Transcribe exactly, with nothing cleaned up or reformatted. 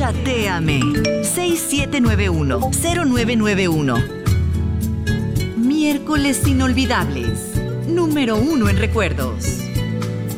Chatéame. seis siete nueve uno, cero nueve nueve uno. Miércoles inolvidables. Número uno en recuerdos.